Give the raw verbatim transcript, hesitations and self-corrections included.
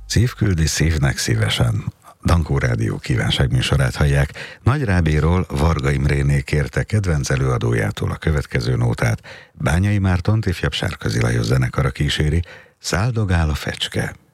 Szívküldi szívnek szívesen. Dankó Rádió kívánságműsorát hallják. Nagy Rábéról Varga Imréné kérte kedvenc előadójától a következő nótát. Bányai Mártont ifjabb Sárközi Lajos zenekara kíséri. Száldogál a fecske.